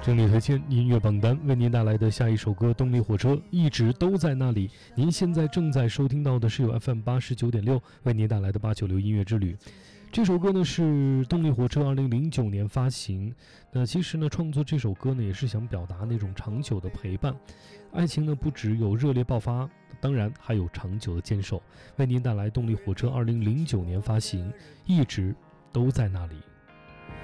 整理推荐音乐榜单，为您带来的下一首歌《动力火车》一直都在那里。您现在正在收听到的是由 FM89.6为您带来的896音乐之旅。这首歌呢是动力火车2009年发行。那其实呢，创作这首歌呢也是想表达那种长久的陪伴。爱情呢不只有热烈爆发，当然还有长久的坚守。为您带来动力火车2009年发行，一直都在那里。